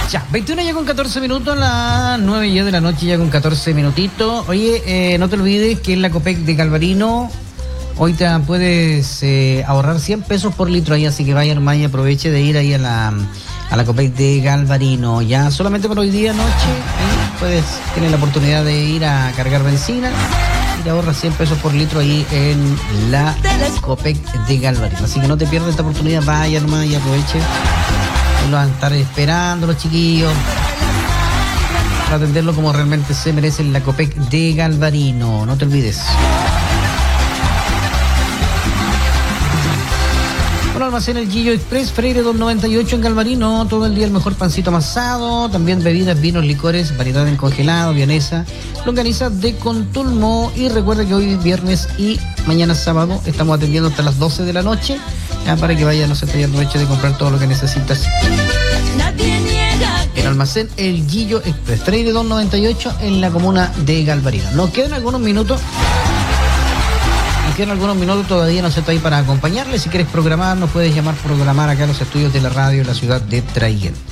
Ya, 21 ya con 14 minutos, las 9 ya de la noche ya con 14 minutitos. Oye, no te olvides que en la Copec de Galvarino hoy te puedes ahorrar 100 pesos por litro ahí, así que vaya nomás y aproveche de ir ahí a la Copec de Galvarino. Ya solamente por hoy día noche, tienes la oportunidad de ir a cargar benzina y te ahorras 100 pesos por litro ahí en la Copec de Galvarino. Así que no te pierdas esta oportunidad, vaya nomás y aproveche. Lo van a estar esperando los chiquillos para atenderlo como realmente se merece en la Copec de Galvarino. No te olvides. Bueno, almacén El Gillo Express, Freire 298 en Galvarino. Todo el día el mejor pancito amasado. También bebidas, vinos, licores, variedad en congelado, vienesa, longaniza de Contulmo. Y recuerda que hoy es viernes y mañana sábado estamos atendiendo hasta las 12 de la noche. Para que vaya, no se te haya el hecho de comprar todo lo que necesitas. El almacén El Gillo Express, Freire 298 en la comuna de Galvarino. Nos quedan algunos minutos. Todavía no se está ahí para acompañarle. Si quieres programar, nos puedes programar acá a los estudios de la radio en la ciudad de Traiguén.